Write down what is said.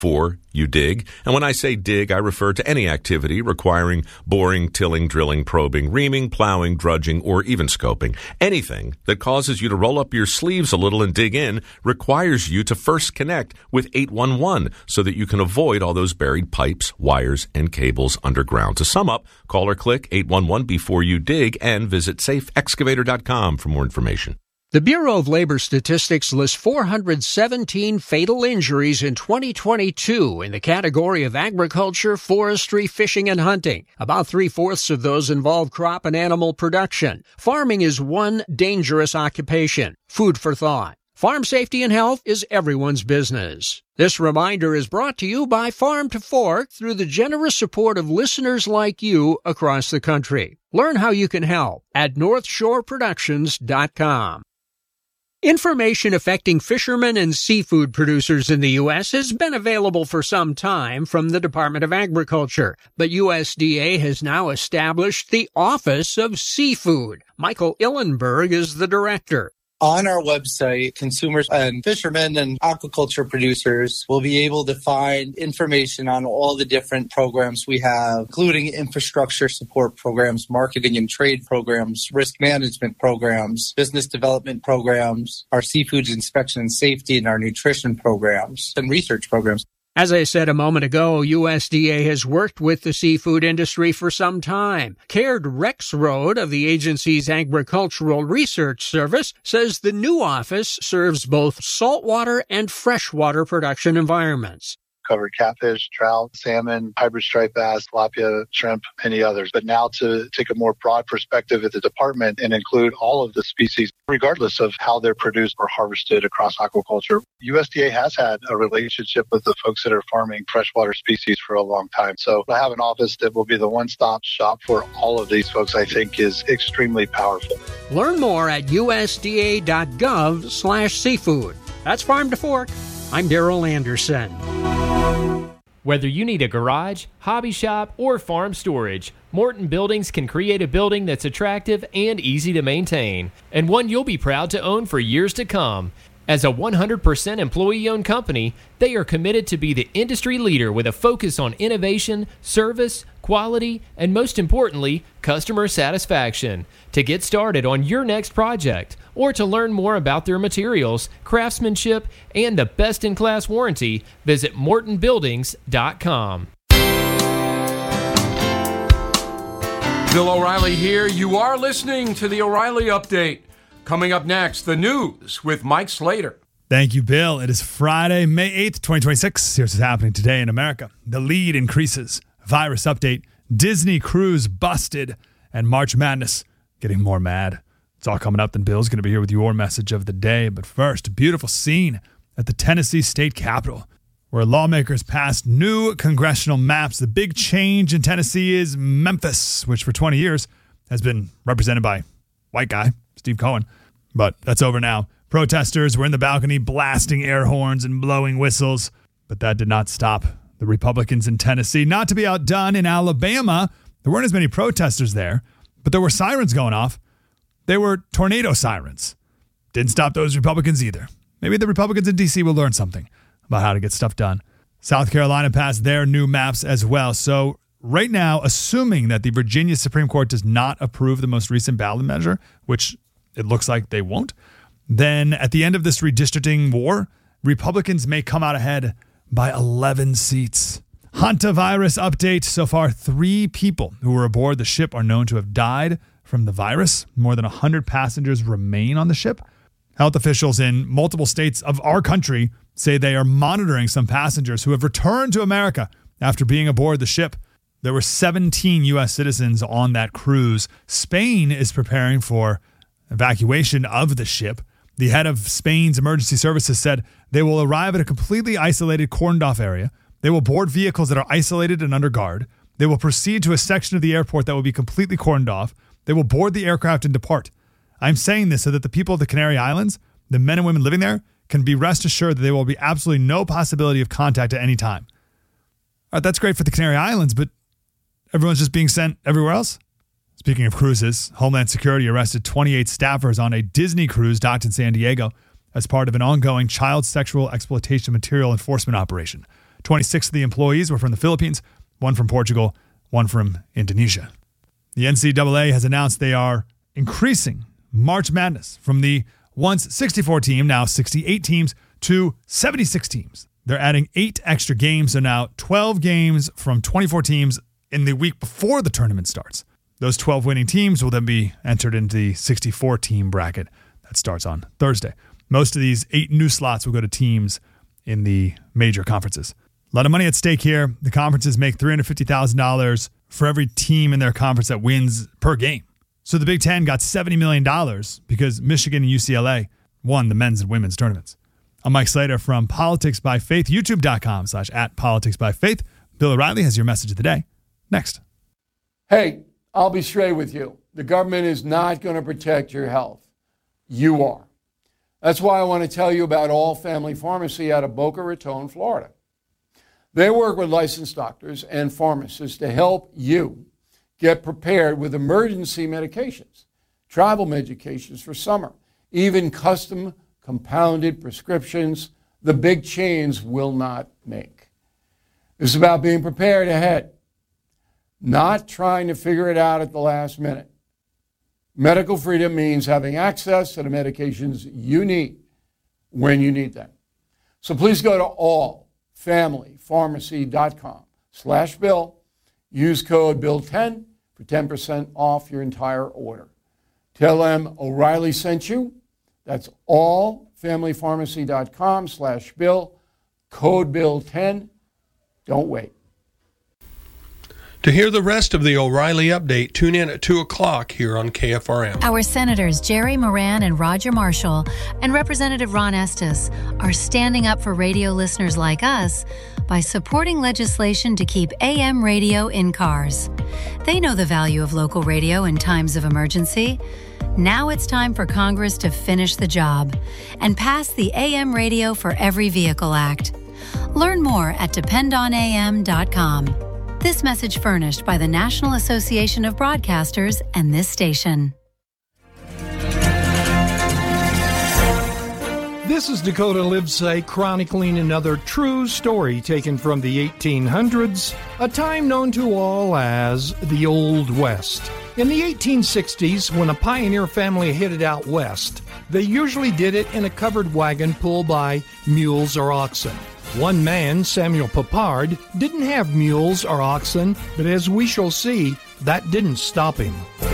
before you dig. And when I say dig, I refer to any activity requiring boring, tilling, drilling, probing, reaming, plowing, drudging, or even scoping. Anything that causes you to roll up your sleeves a little and dig in requires you to first connect with 811 so that you can avoid all those buried pipes, wires, and cables underground. To sum up, call or click 811 before you dig and visit safeexcavator.com for more information. The Bureau of Labor Statistics lists 417 fatal injuries in 2022 in the category of agriculture, forestry, fishing, and hunting. About 3/4 of those involve crop and animal production. Farming is one dangerous occupation. Food for thought. Farm safety and health is everyone's business. This reminder is brought to you by Farm to Fork through the generous support of listeners like you across the country. Learn how you can help at NorthshoreProductions.com. Information affecting fishermen and seafood producers in the U.S. has been available for some time from the Department of Agriculture, but USDA has now established the Office of Seafood. Michael Illenberg is the director. On our website, consumers and fishermen and aquaculture producers will be able to find information on all the different programs we have, including infrastructure support programs, marketing and trade programs, risk management programs, business development programs, our seafood inspection and safety, and our nutrition programs and research programs. As I said a moment ago, USDA has worked with the seafood industry for some time. Caird Rexroad of the agency's Agricultural Research Service says the new office serves both saltwater and freshwater production environments. Covered catfish, trout, salmon, hybrid striped bass, tilapia, shrimp, many others. But now to take a more broad perspective at the department and include all of the species, regardless of how they're produced or harvested across aquaculture. USDA has had a relationship with the folks that are farming freshwater species for a long time. So to have an office that will be the one-stop shop for all of these folks, I think is extremely powerful. Learn more at usda.gov/seafood. That's Farm to Fork. I'm Darrell Anderson. Whether you need a garage, hobby shop, or farm storage, Morton Buildings can create a building that's attractive and easy to maintain, and one you'll be proud to own for years to come. As a 100% employee-owned company, they are committed to be the industry leader with a focus on innovation, service, quality, and most importantly, customer satisfaction. To get started on your next project, or to learn more about their materials, craftsmanship, and the best-in-class warranty, visit MortonBuildings.com. Bill O'Reilly here. You are listening to the O'Reilly Update. Coming up next, the news with Mike Slater. Thank you, Bill. It is Friday, May 8th, 2026. Here's what's happening today in America. The lead increases. Virus update. Disney cruise busted. And March Madness getting more mad. It's all coming up, and Bill's going to be here with your message of the day. But first, a beautiful scene at the Tennessee State Capitol, where lawmakers passed new congressional maps. The big change in Tennessee is Memphis, which for 20 years has been represented by white guy, Steve Cohen. But that's over now. Protesters were in the balcony blasting air horns and blowing whistles. But that did not stop the Republicans in Tennessee. Not to be outdone, in Alabama, there weren't as many protesters there, but there were sirens going off. They were tornado sirens. Didn't stop those Republicans either. Maybe the Republicans in D.C. will learn something about how to get stuff done. South Carolina passed their new maps as well. So right now, assuming that the Virginia Supreme Court does not approve the most recent ballot measure, which it looks like they won't, then at the end of this redistricting war, Republicans may come out ahead by 11 seats. Hantavirus update. So far, 3 people who were aboard the ship are known to have died from the virus. More than 100 passengers remain on the ship. Health officials in multiple states of our country say they are monitoring some passengers who have returned to America after being aboard the ship. There were 17 U.S. citizens on that cruise. Spain is preparing for evacuation of the ship. The head of Spain's emergency services said they will arrive at a completely isolated, cordoned off area. They will board vehicles that are isolated and under guard. They will proceed to a section of the airport that will be completely cordoned off. They will board the aircraft and depart. I'm saying this so that the people of the Canary Islands, the men and women living there, can be rest assured that there will be absolutely no possibility of contact at any time. All right, that's great for the Canary Islands, but everyone's just being sent everywhere else? Speaking of cruises, Homeland Security arrested 28 staffers on a Disney cruise docked in San Diego as part of an ongoing child sexual exploitation material enforcement operation. 26 of the employees were from the Philippines, 1 from Portugal, 1 from Indonesia. The NCAA has announced they are increasing March Madness from the once 64 team, now 68 teams, to 76 teams. They're adding 8 extra games, so now 12 games from 24 teams in the week before the tournament starts. Those 12 winning teams will then be entered into the 64-team bracket that starts on Thursday. Most of these 8 new slots will go to teams in the major conferences. A lot of money at stake here. The conferences make $350,000 for every team in their conference that wins per game. So the Big Ten got $70 million because Michigan and UCLA won the men's and women's tournaments. I'm Mike Slater from Politics by Faith, youtube.com/@politicsbyfaith. Bill O'Reilly has your message of the day. Next. Hey, I'll be straight with you. The government is not going to protect your health. You are. That's why I want to tell you about All Family Pharmacy out of Boca Raton, Florida. They work with licensed doctors and pharmacists to help you get prepared with emergency medications, travel medications for summer, even custom compounded prescriptions the big chains will not make. It's about being prepared ahead, not trying to figure it out at the last minute. Medical freedom means having access to the medications you need when you need them. So please go to allfamilypharmacy.com/Bill. Use code BILL10 for 10% off your entire order. Tell them O'Reilly sent you. That's allfamilypharmacy.com/Bill. Code BILL10. Don't wait. To hear the rest of the O'Reilly Update, tune in at 2 o'clock here on KFRM. Our Senators Jerry Moran and Roger Marshall and Representative Ron Estes are standing up for radio listeners like us by supporting legislation to keep AM radio in cars. They know the value of local radio in times of emergency. Now it's time for Congress to finish the job and pass the AM Radio for Every Vehicle Act. Learn more at dependonam.com. This message furnished by the National Association of Broadcasters and this station. This is Dakota Livesay chronicling another true story taken from the 1800s, a time known to all as the Old West. In the 1860s, when a pioneer family headed out west, they usually did it in a covered wagon pulled by mules or oxen. One man, Samuel Papard, didn't have mules or oxen, but as we shall see, that didn't stop him.